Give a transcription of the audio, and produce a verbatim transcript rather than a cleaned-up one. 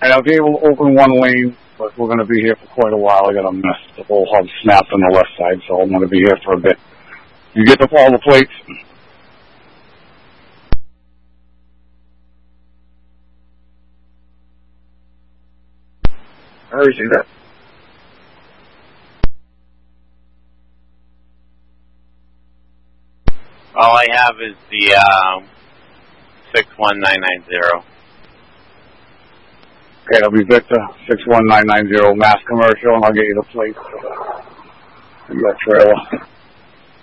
And I'll be able to open one lane, but we're going to be here for quite a while. I got a mess. The whole hub snapped on the left side, so I'm going to be here for a bit. You get the all the plates. I already see that. All I have is the uh, six one nine nine zero. Okay, it'll be Victor six one nine nine zero Mass Commercial, and I'll get you the plates for the trailer.